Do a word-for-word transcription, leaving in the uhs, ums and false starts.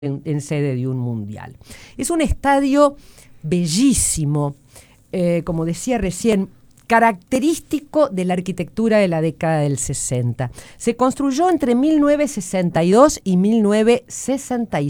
En, en sede de un mundial. Es un estadio bellísimo, eh, como decía recién, característico de la arquitectura de la década del sesenta. Se construyó entre mil novecientos sesenta y dos y mil novecientos sesenta y